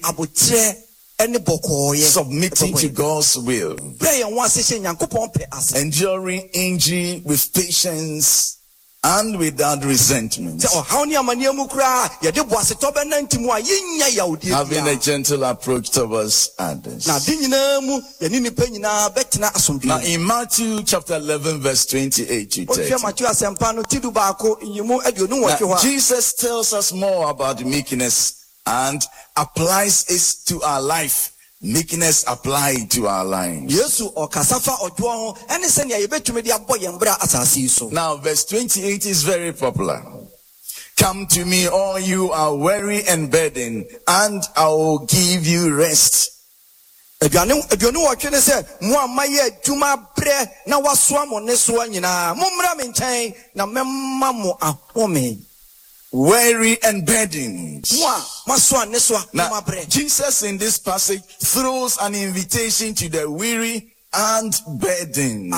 submitting to God's will, enduring injury with patience and without resentment, having a gentle approach towards others. Now in Matthew chapter 11 verse 28 to 30, Jesus tells us more about meekness and applies it to our life. Meekness applied to our lives. Now verse 28 is very popular. Come to me, all you are weary and burdened, and I will give you rest. Weary and burdened. Now, Jesus in this passage throws an invitation to the weary and burdened.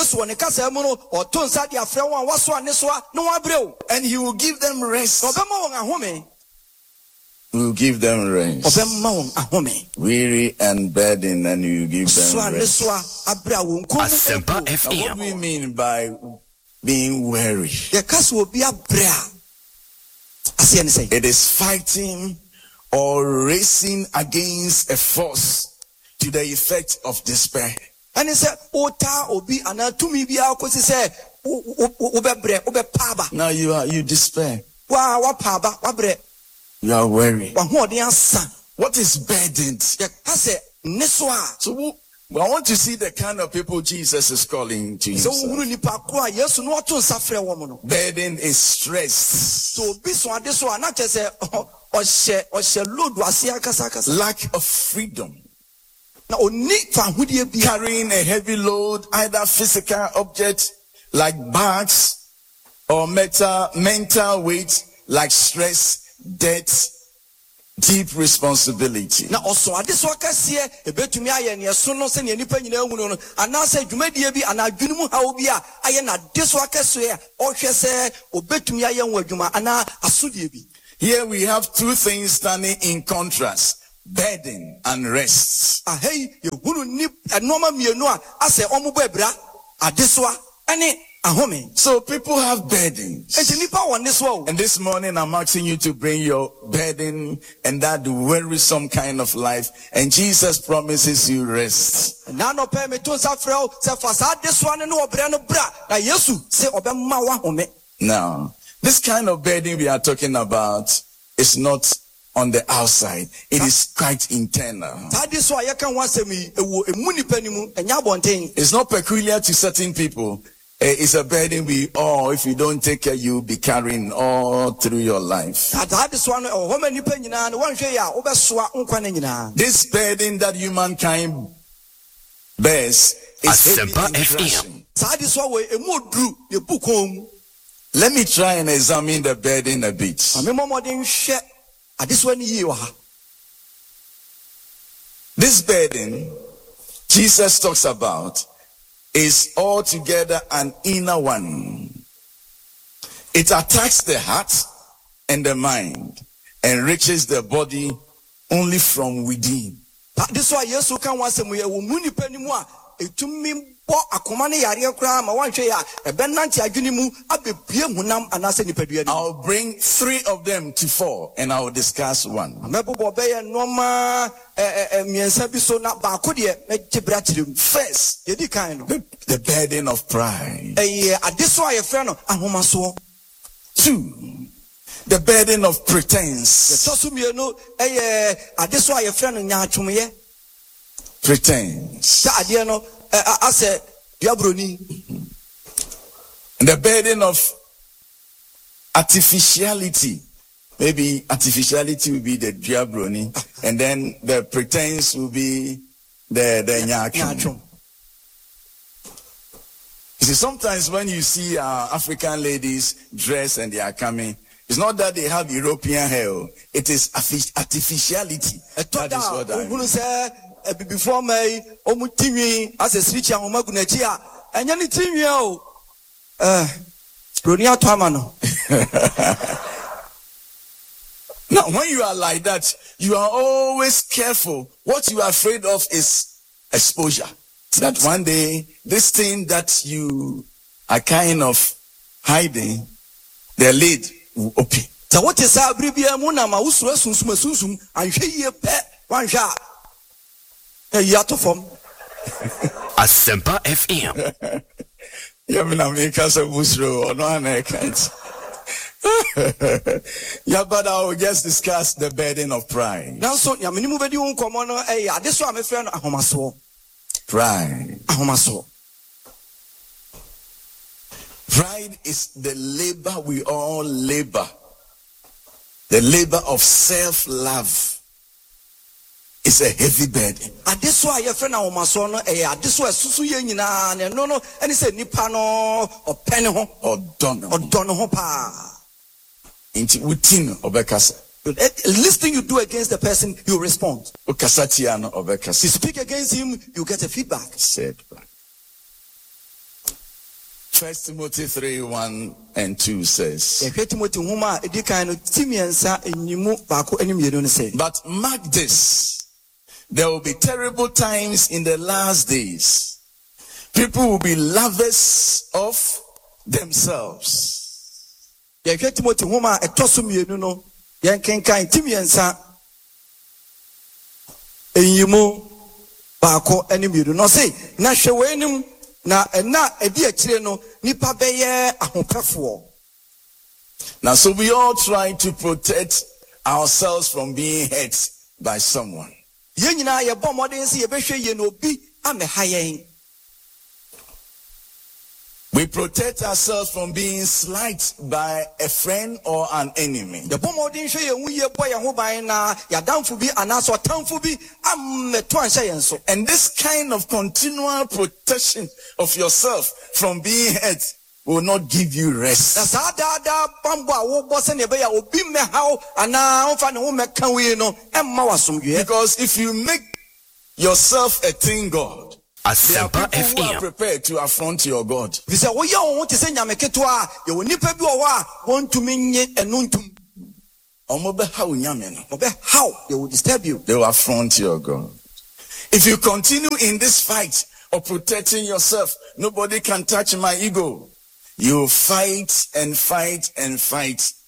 And he will give them rest. He will give them rest. Weary and burdened, and he will give them rest. Now, what do we mean by being weary? It is fighting or racing against a force to the effect of despair. And he said, now you despair. You are weary. What is burdened? So I want to see the kind of people Jesus is calling to himself. Burden is stress. Lack of freedom. Carrying a heavy load, either physical object like bags or mental weight like stress, debt, deep responsibility. Now also here we have two things standing in contrast: burden and rest. So people have burdens. And this morning I'm asking you to bring your burden and that wearisome kind of life, and Jesus promises you rest. Now, this kind of burden we are talking about is not on the outside. It is quite internal. It's not peculiar to certain people. It's a burden if you don't take care, you'll be carrying all through your life. This burden that humankind bears is heavy and crushing. Let me try and examine the burden a bit. This burden Jesus talks about is altogether an inner one. It attacks the heart and the mind and reaches the body only from within. This is why Jesus can I'll bring 3 of them to 4 and I'll discuss one. First, the burden of pride. 2, the burden of pretense. Pretense. And the burden of artificiality. Maybe artificiality will be the diabroni, and then the pretense will be the nyachum. You see, sometimes when you see African ladies dress and they are coming, it's not that they have European hair. It is artificiality. That is what I mean. Before me, as a switch and Omagunachia, and any team Ronia Tamano. Now, when you are like that, you are always careful. What you are afraid of is exposure. That one day, this thing that you are kind of hiding, the lid will open. So what is our bribia munama usum and she pet one shot. A yato from Asempa FM. Yamina make us a busro or no, I can't. Yeah, but I will just discuss the burden of pride. Now, so Yaminu Vedium Comono, this one, my friend, Ahomaso. Pride. Ahomaso. Pride is the labor we all labor. The labor of self-love. It's a heavy burden. This why your friend Ahomaso, this was Susu Yenina, no, and he said Nipano or Penho or Donohopa. Into within Obekasa. Listening you do against the person, you respond. Okasatiano Obekasa. You speak against him, you get a feedback. Said back. 1 Timothy 3:1 and 2 says. But mark this, there will be terrible times in the last days. People will be lovers of themselves. No say na hwewenum na edi akire no nipa beye ahopefo. Now, so we all try to protect ourselves from being hurt by someone. Yenyina ye bom modern se ye behwe ye no bi ameha yen. We protect ourselves from being slighted by a friend or an enemy. The bom modern hwe ye hu ye boy ye ho ban na ya damfo bi anaso tamfo bi ammeto anhye yen so. And this kind of continual protection of yourself from being hurt will not give you rest. Because if you make yourself a thing God, there are people who are prepared to affront your God. They will disturb you. They will affront your God. If you continue in this fight of protecting yourself, nobody can touch my ego. You fight and fight and fight